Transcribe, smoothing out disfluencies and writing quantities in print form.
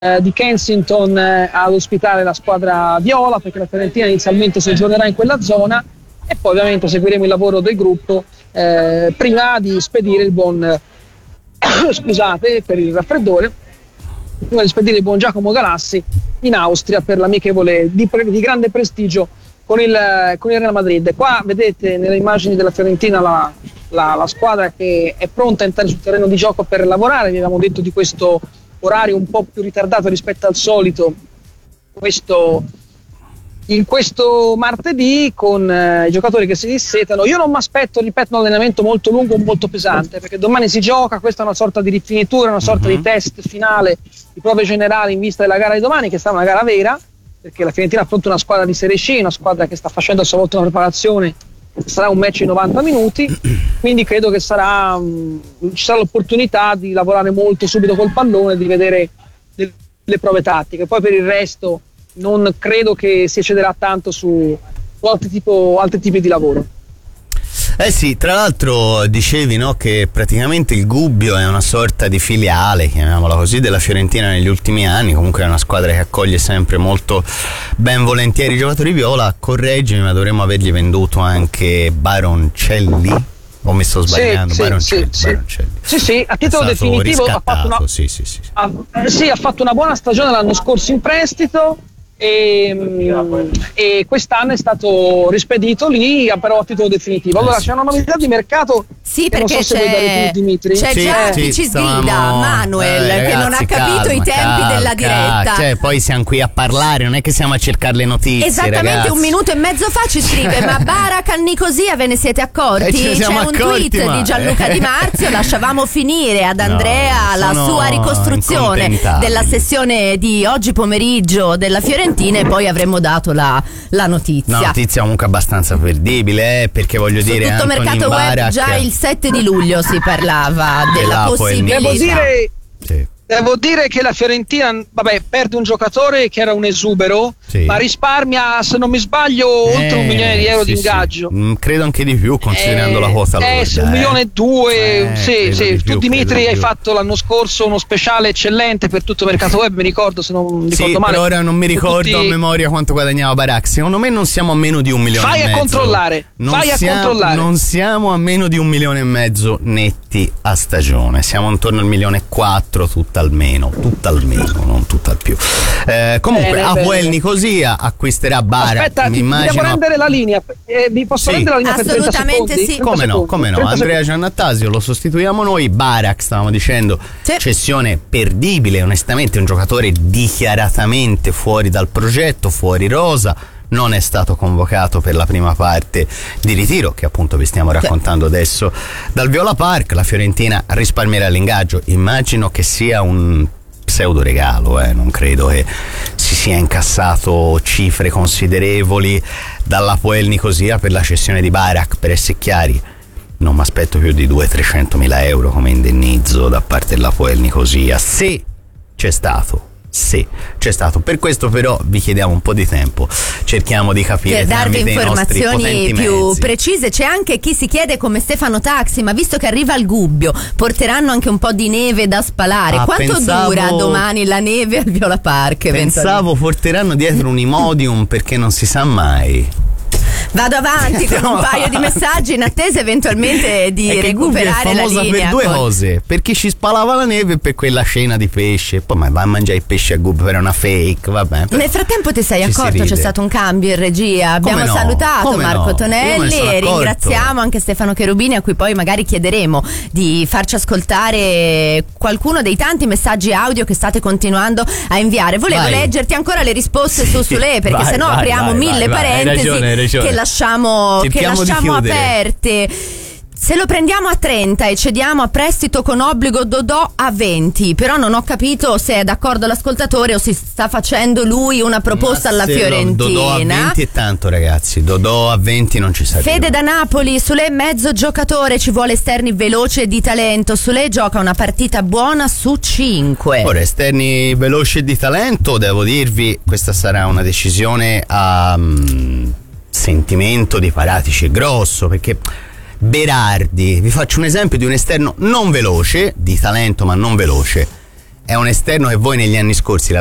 di Kensington ad ospitare la squadra viola, perché la Fiorentina inizialmente soggiornerà in quella zona, e poi ovviamente seguiremo il lavoro del gruppo prima di spedire il buon scusate per il raffreddore, prima di spedire il buon Giacomo Galassi in Austria per l'amichevole di grande prestigio con il Real Madrid. Qua vedete nelle immagini della Fiorentina la squadra che è pronta a entrare sul terreno di gioco per lavorare. Vi avevamo detto di questo orario un po' più ritardato rispetto al solito in questo martedì, con i giocatori che si dissetano. Io non mi aspetto, ripeto, un allenamento molto lungo o molto pesante, perché domani si gioca, questa è una sorta di rifinitura, una sorta di test finale, di prove generali in vista della gara di domani, che sarà una gara vera, perché la Fiorentina affronta una squadra di Serie C, una squadra che sta facendo a sua volta una preparazione. Sarà un match in 90 minuti, quindi credo che ci sarà l'opportunità di lavorare molto subito col pallone, di vedere le prove tattiche. Poi per il resto non credo che si eccederà tanto su altri tipi di lavoro. Sì, tra l'altro dicevi, no, che praticamente il Gubbio è una sorta di filiale, chiamiamola così, della Fiorentina negli ultimi anni. Comunque è una squadra che accoglie sempre molto ben volentieri i giocatori viola. Correggimi, ma dovremmo avergli venduto anche Baroncelli, o mi sto sbagliando? Baroncelli. Sì, a titolo definitivo ha fatto una buona stagione l'anno scorso in prestito, e quest'anno è stato rispedito lì, però a titolo definitivo. Allora c'è una novità di mercato. Sì, perché non so se vuoi dare tu, Dimitri. c'è già Cicisdida, Manuel, che non ha capito i tempi della diretta. Cioè, poi siamo qui a parlare, non è che siamo a cercare le notizie. Esattamente, ragazzi. 1 minuto e mezzo fa ci scrive: ma Barak a Nicosia, ve ne siete accorti? C'è un tweet di Gianluca Di Marzio. Lasciavamo finire ad Andrea la sua ricostruzione della sessione di oggi pomeriggio della Fiorentina, e poi avremmo dato la notizia. Una notizia comunque abbastanza perdibile, perché voglio dire, tutto Anthony mercato Barak, web già il 7 di luglio si parlava della possibilità. Devo dire che la Fiorentina, perde un giocatore che era un esubero, ma risparmia, se non mi sbaglio, oltre 1 milione di euro di ingaggio. Credo anche di più, considerando la quota lorda. 1,2 milioni. Tu, Dimitri, hai fatto l'anno scorso uno speciale eccellente per tutto il mercato web, mi ricordo, se non ricordo male. Per ora non mi ricordo a memoria quanto guadagnava Barak. Secondo me non siamo a meno di 1 milione e mezzo. Vai a controllare. Non siamo a meno di 1,5 milioni netti a stagione. Siamo intorno al 1,4 milioni, tutto almeno, non tutto al più. Comunque Apoel Nicosia acquisterà Barak. Aspetta, devo prendere la linea. Vi posso prendere la linea per 30 secondi? Assolutamente sì. Come no? Andrea Giannattasio lo sostituiamo noi. Barak, stavamo dicendo, cessione perdibile, onestamente, un giocatore dichiaratamente fuori dal progetto, fuori rosa. Non è stato convocato per la prima parte di ritiro, che appunto vi stiamo raccontando adesso dal Viola Park. La Fiorentina risparmierà l'ingaggio. Immagino che sia un pseudo regalo, non credo che si sia incassato cifre considerevoli dall'Apoel Nicosia per la cessione di Barak. Per essere chiari, non mi aspetto più di 200-300 mila euro come indennizzo da parte dell'Apoel Nicosia, se c'è stato. Sì, c'è stato. Per questo però vi chiediamo un po' di tempo, cerchiamo di capire, per darvi informazioni più mezzi precise. C'è anche chi si chiede, come Stefano Taxi, ma visto che arriva il Gubbio, porteranno anche un po' di neve da spalare? Quanto dura domani la neve al Viola Park? Pensavo porteranno dietro un Imodium, perché non si sa mai. Vado avanti con un paio di messaggi in attesa eventualmente di recuperare la linea. È per due cose: per chi ci spalava la neve e per quella scena di pesce. Poi va a mangiare il pesce a Gubbio, era una fake, vabbè. Nel frattempo ti sei accorto c'è stato un cambio in regia? Abbiamo salutato Marco Tonelli e ringraziamo anche Stefano Cherubini, a cui poi magari chiederemo di farci ascoltare qualcuno dei tanti messaggi audio che state continuando a inviare. Volevo leggerti ancora le risposte su Sule, perché sennò apriamo mille parentesi. Hai ragione. Che lasciamo aperte. Se lo prendiamo a 30 e cediamo a prestito con obbligo Dodò a 20, però non ho capito se è d'accordo l'ascoltatore o si sta facendo lui una proposta alla Fiorentina. Dodò a 20 è tanto, ragazzi, Dodò a 20 non ci serve. Fede da Napoli: Sule mezzo giocatore, ci vuole esterni veloce e di talento. Sule gioca una partita buona su 5. Ora, esterni veloci e di talento, devo dirvi, questa sarà una decisione a sentimento di Paratici è grosso, perché Berardi, vi faccio un esempio di un esterno non veloce, di talento ma non veloce, è un esterno che voi negli anni scorsi